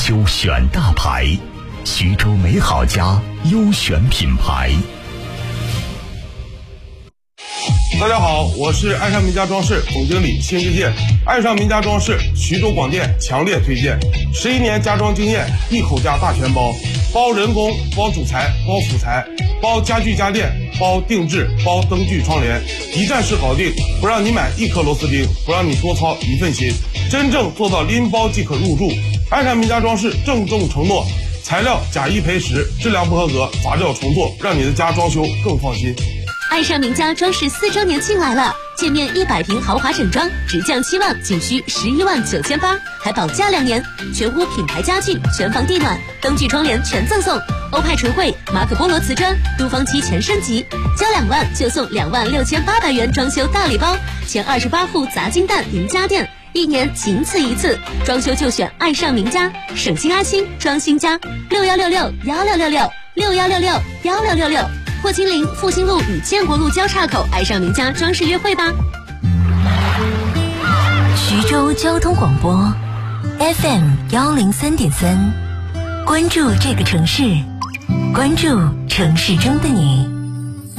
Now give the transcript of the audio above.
修选大牌，徐州美好家优选品牌。 大家好，我是爱上名家装饰总经理辛志健。爱上名家装饰，徐州广电强烈推荐，11年家装经验，一口价大全包，包人工，包主材，包辅材，包家具家电，包定制，包灯具窗帘，一站式搞定，不让你买一颗螺丝钉，不让你多操一份心，真正做到拎包即可入住。爱上名家装饰郑重承诺，材料假一赔10，质量不合格砸掉重做，让你的家装修更放心。 爱上名家装饰4周年庆来了，建面100平豪华整装，直降7万，仅需11.98万，还保价2年，全屋品牌家具，全房地暖，灯具窗帘全赠送，欧派橱柜，马可波罗瓷砖，都方漆全升级，交2万就送26800元装修大礼包，前28户砸金蛋赢家电，1年仅此一次，装修就选爱上名家，省心安心装新家，6166166661661666，霍金陵复兴路与建国路交叉口，爱上名家装饰约会吧。 徐州交通广播 FM103.3，关注这个城市，关注城市中的你。